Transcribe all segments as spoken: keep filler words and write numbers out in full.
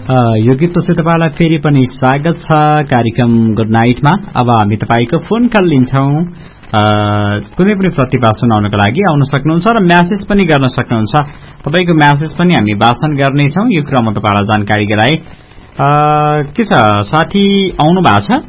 यो गीतपछि तपाईलाई फेरि पनि स्वागत छ कार्यक्रम गुड नाइटमा। अब हामी तपाईको फोन कल लिन्छौं। कुनै पनि प्रतिभा सुनाउनको लागि आउन सक्नुहुन्छ र म्यासेज पनि गर्न सक्नुहुन्छ। तपाईको म्यासेज पनि हामी वाचन गर्नेछौं। यो क्रम तपाईलाई जानकारी गराए। के छ साथी आउनु भएको छ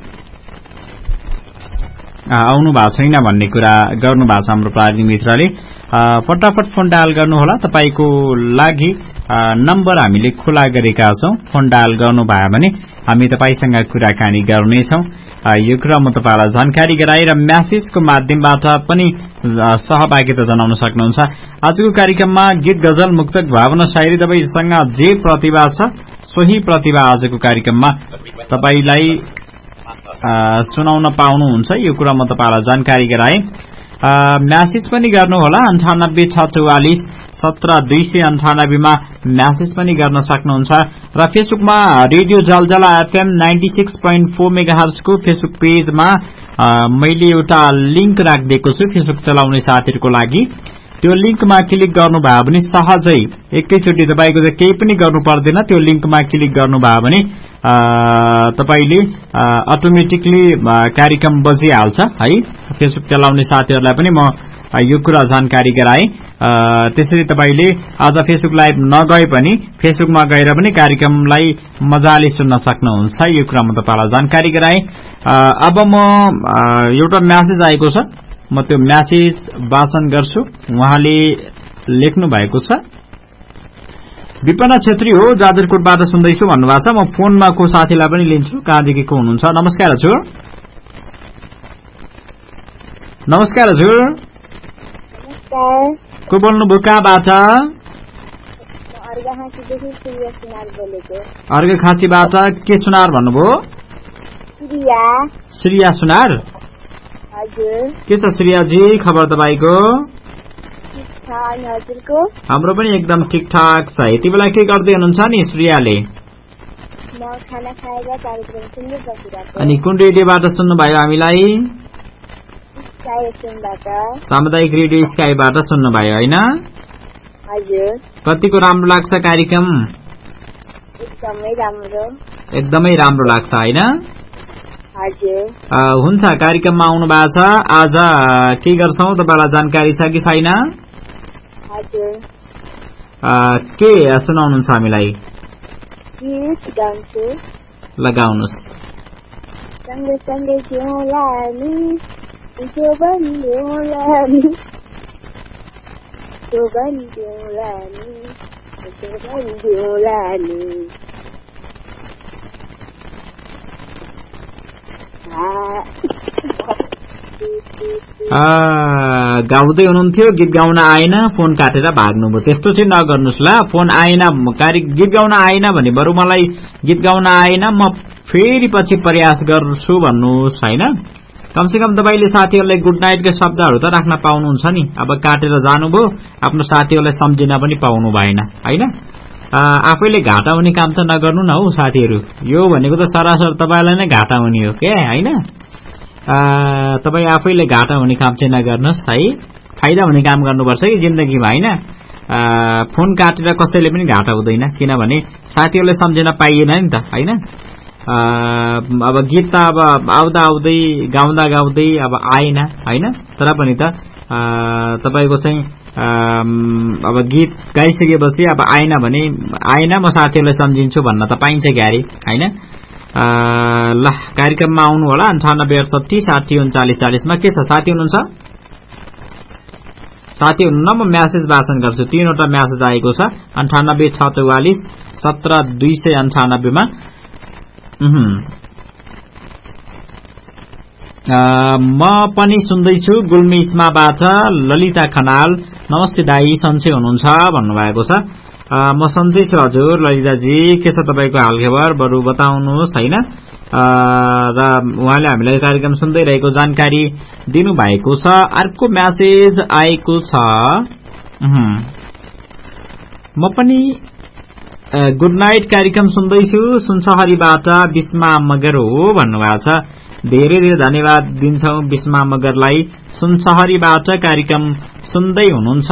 आउनु भएको छैन भन्ने कुरा गर्नु भएको छ हाम्रो प्राविधिक मित्रले। फटाफट फोन डायल गर्नु होला। तपाईको लागि नम्बर हामीले खुला गरेका छौं। फोन डायल गर्नु भयो भने हामी तपाईसँग कुराकानी गर्नेछौं। यो कुरा म तपाईलाई जानकारी गराएर म्यासेजको माध्यमबाट पनि सहभागिता जनाउन सक्नुहुन्छ। आजको कार्यक्रममा गीत गजल मुक्तक भावना शायरी तपाईसँग जे प्रतिभा छ सोही प्रतिभा आजको कार्यक्रममा तपाईलाई सुनाउन पाउनुहुन्छ। यो कुरा म तपाईलाई जानकारी गराए। म्यासेज पनि गर्नुहोला। अन्ठानब्बे छ चौवालिस सत्र दुई सय अन्ठानब्बे मा म्यासेज पनि गर्न सक्नुहुन्छ। र फेसबुकमा रेडियो जलजला FM ninety six point four megahertz को फेसबुक पेजमा मैले एउटा लिंक राखिदिएको छु फेसबुक चलाउने साथीहरुको लागि। त्यो लिंकमा क्लिक गर्नुभयो भने सहजै एकैचोटी तपाईको चाहिँ केही पनि गर्नु पर्दैन। त्यो लिंकमा क्लिक गर्नुभयो भने तपाईले अटोमेटिकली कार्यक्रम बजिहाल्छ है। फेसबुक चलाउने साथीहरुलाई पनि म यो कुरा जानकारी गराए। त्यसरी तपाईले आज फेसबुक लाइभ नगए पनि फेसबुकमा गएर पनि कार्यक्रमलाई मजाले सुन्न सक्नुहुन्छ। यो कुरा म तपाईलाई जानकारी गराए। अब म एउटा म्यासेज आएको छ। म त्यो म्यासेज वाचन गर्छु। उहाँले लेख्नु भएको छ। विपना छेत्री हो जाजरकोटबाट सुन्दैछु भन्नुभएको छ। म फोनमा को साथीलाई पनि लिन्छु। कहाँदेखि को हुनुहुन्छ? नमस्कार हजुर। नमस्कार हजुर। को बोल्नुभयो? कहाँबाट? अर्घाखाँचीबाट। के सुनार भन्नुभयो? श्रिया सुनार। के छ श्रियाजी खबर तपाईको? हाम्रो पनि एकदम ठीक ठाक छ। यति बेला के गर्दै हुनुहुन्छ नि श्रियाले? अनि कुन रेडियोबाट सुन्नुभयो हामीलाई? सामुदायिक रेडियो स्काईबाट सुन्नुभयो हैन? कतिको राम्रो लाग्छ कार्यक्रम? एकदमै राम्रो। एकदमै राम्रो लाग्छ हैन? हुन्छ कार्यक्रममा आउनु भएको छ। आज के गर्छौं तपाईलाई जानकारी छ कि छैन? के सुनाउनुहुन्छ हामीलाई? लगाउनुस्। सँगै सँगै जिउँलानी जोबन जिउँलानी जोबन जिउँलानी जोबन जिउँलानी गाउँदै हुनुहुन्थ्यो गीत गाउन आएन फोन काटेर भाग्नुभयो। त्यस्तो चाहिँ नगर्नुस् ल। फोन आएन कार्य गीत गाउन आएन भने बरु मलाई गीत गाउन आएन म फेरि पछि प्रयास गर्छु भन्नुस् हैन। कमसेकम तपाईले साथीहरुलाई गुड नाइटको शब्दहरु त राख्न पाउनुहुन्छ नि। अब काटेर जानुभयो आफ्नो साथीहरुलाई सम्झिन पनि पाउनु भएन हैन। आफैले घाटा हुने काम त नगर्नु न हौ साथीहरु। यो भनेको त सरासर तपाईलाई नै घाटा हुने हो के हैन। तपाई आफैले घाटा हुने काम चाहिँ नगर्नुस् है। फाइदा हुने काम गर्नुपर्छ कि जिन्दगीमा हैन। फोन काटेर कसैले पनि घाटा हुँदैन किनभने साथीहरुलाई सम्झिन पाइएन नि त हैन। अब गीत त अब आउँदा आउँदै गाउँदा गाउँदै अब आएन हैन। तर पनि त तपाईको चाहिँ अब गीत गाइसकेपछि अब आएन भने आएन म साथीहरुलाई सम्झिन्छु भन्न त पाइन्छ क्यारे हैन। ल कार्यक्रममा आउनु होला। अन्ठानब्बे अडसठी साठी उन्चालीस चालीस मा के छ साथी हुनुहुन्छ? साथी हुनुहुन्न म म्यासेज वाचन गर्छु। तीनवटा म्यासेज आएको छ। अन्ठानब्बे छ चौवालिस सत्र दुई सय अन्ठानब्बे मा म पनि सुन्दैछु गुल्मी इस्माबाट ललिता खनाल। नमस्ते दाई सन्चै हुनुहुन्छ भन्नुभएको छ। म सन्चै छु हजुर ललिताजी। के छ तपाईको हालखबर बरु बताउनुहोस् हैन। र उहाँले हामीलाई कार्यक्रम सुन्दै रहेको जानकारी दिनु भएको छ। अर्को म्यासेज आएको छ। म पनि गुड नाइट कार्यक्रम सुन्दैछु सुनसहरीबाट बिस्मा मगर हो भन्नुभएको छ। धेरै धेरै धन्यवाद दिन्छौं बिस्मा मगरलाई। सुनसहरीबाट कार्यक्रम सुन्दै हुनुहुन्छ